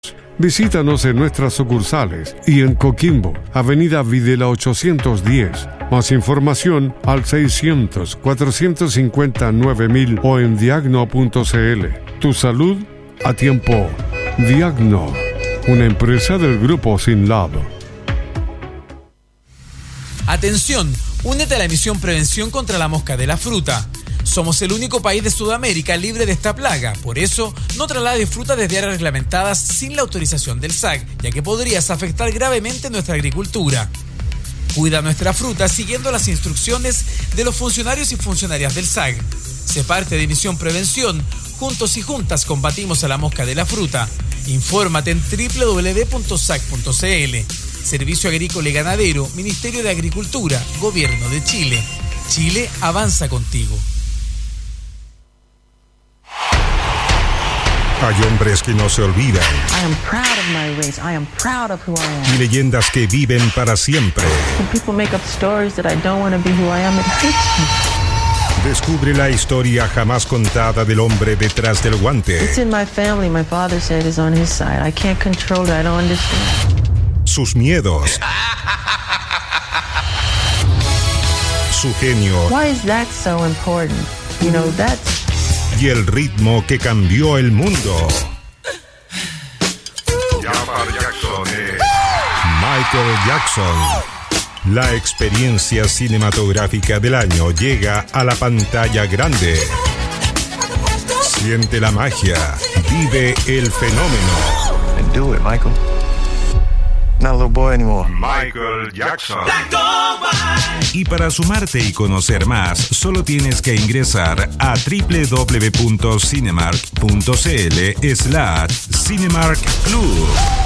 Visítanos en nuestras sucursales y en Coquimbo, Avenida Videla 810. Más información al 600-450-9000 o en diagno.cl. Tu salud a tiempo. Diagno, una empresa del Grupo Sinlab. Atención, únete a la misión Prevención contra la Mosca de la Fruta. Somos el único país de Sudamérica libre de esta plaga. Por eso, no traslades fruta desde áreas reglamentadas sin la autorización del SAC, ya que podrías afectar gravemente nuestra agricultura. Cuida nuestra fruta siguiendo las instrucciones de los funcionarios y funcionarias del SAC. Sé parte de Misión Prevención. Juntos y juntas combatimos a la mosca de la fruta. Infórmate en www.sac.cl. Servicio Agrícola y Ganadero, Ministerio de Agricultura, Gobierno de Chile. Chile avanza contigo. Hay hombres que no se olvidan. I am proud of my race. I am proud of who I am. Y leyendas que viven para siempre. When people make up stories that I don't want to be who I am, it hurts me. Descubre la historia jamás contada del hombre detrás del guante. It's in my family. My father said it's on his side. I can't control it. I don't understand. Sus miedos. Su genio. Why is that so important? You know, that's... Y el ritmo que cambió el mundo. Michael Jackson. La experiencia cinematográfica del año llega a la pantalla grande. Siente la magia. Vive el fenómeno. And do it, Michael. Not a little boy anymore. Michael Jackson. Y para sumarte y conocer más, solo tienes que ingresar a www.cinemark.cl/Cinemark Club.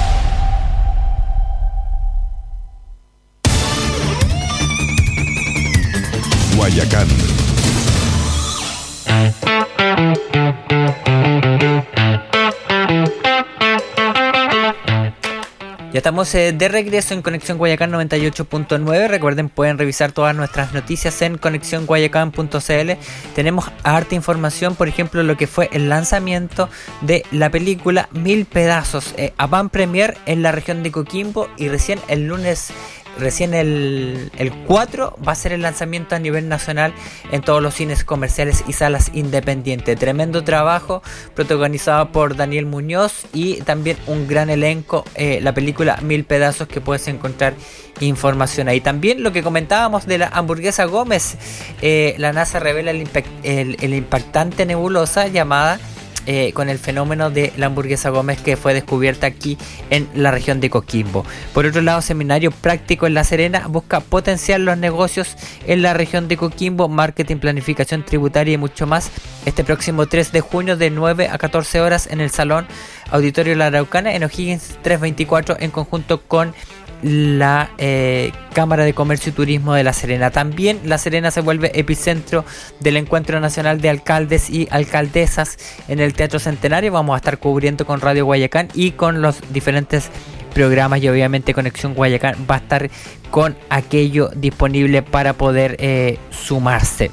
Guayacán. Ya estamos de regreso en Conexión Guayacán 98.9. Recuerden, pueden revisar todas nuestras noticias en conexionguayacán.cl. Tenemos harta información, por ejemplo, lo que fue el lanzamiento de la película Mil Pedazos, avant premier en la región de Coquimbo, y recién el lunes, el 4 va a ser el lanzamiento a nivel nacional en todos los cines comerciales y salas independientes. Tremendo trabajo protagonizado por Daniel Muñoz y también un gran elenco, la película Mil Pedazos, que puedes encontrar información ahí. También lo que comentábamos de la hamburguesa Gómez, la NASA revela el impactante nebulosa llamada con el fenómeno de la hamburguesa Gómez, que fue descubierta aquí en la región de Coquimbo. Por otro lado, Seminario Práctico en La Serena busca potenciar los negocios en la región de Coquimbo, marketing, planificación tributaria y mucho más. Este próximo 3 de junio de 9 a 14 horas en el Salón Auditorio La Araucana en O'Higgins 324, en conjunto con la Cámara de Comercio y Turismo de La Serena. También La Serena se vuelve epicentro del Encuentro Nacional de Alcaldes y Alcaldesas en el Teatro Centenario. Vamos a estar cubriendo con Radio Guayacán y con los diferentes programas, y obviamente Conexión Guayacán va a estar con aquello disponible para poder sumarse.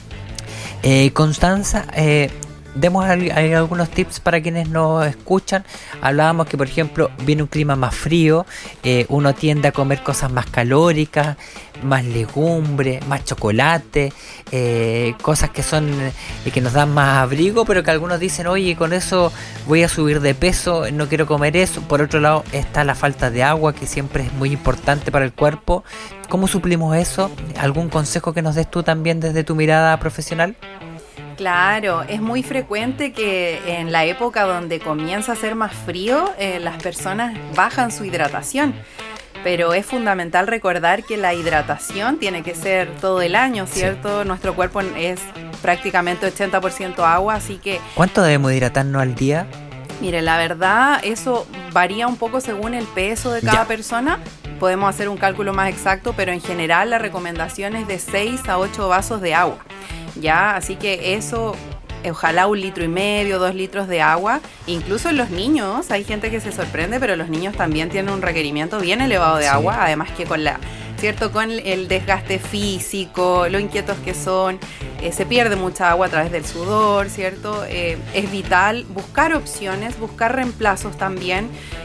Constanza, demos algunos tips para quienes nos escuchan. Hablábamos que, por ejemplo, viene un clima más frío, uno tiende a comer cosas más calóricas, más legumbre, más chocolate, cosas que son que nos dan más abrigo, pero que algunos dicen, oye, con eso voy a subir de peso, no quiero comer eso. Por otro lado está la falta de agua, que siempre es muy importante para el cuerpo. ¿Cómo suplimos eso? ¿Algún consejo que nos des tú también desde tu mirada profesional? Claro, es muy frecuente que en la época donde comienza a ser más frío, las personas bajan su hidratación. Pero es fundamental recordar que la hidratación tiene que ser todo el año, ¿cierto? Sí. Nuestro cuerpo es prácticamente 80% agua, así que... ¿Cuánto debemos hidratarnos al día? Mire, la verdad, eso varía un poco según el peso de cada persona. Podemos hacer un cálculo más exacto, pero en general la recomendación es de 6 a 8 vasos de agua. Ya, así que eso, ojalá 1,5 litros, 2 litros de agua. Incluso en los niños, hay gente que se sorprende, pero los niños también tienen un requerimiento bien elevado de agua. Además que con la ¿cierto? Con el desgaste físico, lo inquietos que son, se pierde mucha agua a través del sudor, ¿cierto? Es vital buscar opciones, buscar reemplazos también.